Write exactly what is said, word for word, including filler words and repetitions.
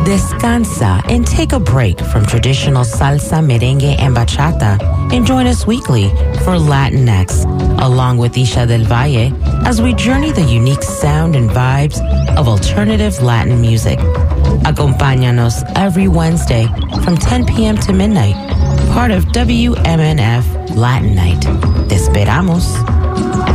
Descansa and take a break from traditional salsa, merengue, and bachata and join us weekly for Latinx, along with Isha del Valle, as we journey the unique sound and vibes of alternative Latin music. Acompáñanos every Wednesday from ten p.m. to midnight, part of W M N F Latin Night. Te esperamos.